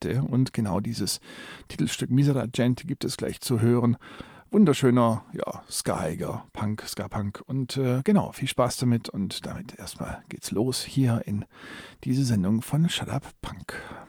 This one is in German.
Gente. Und genau dieses Titelstück Misera Gente gibt es gleich zu hören. Wunderschöner, ja, Ska-iger Punk, Ska-Punk. Und genau, viel Spaß damit. Und damit erstmal geht's los hier in diese Sendung von Shut Up Punk.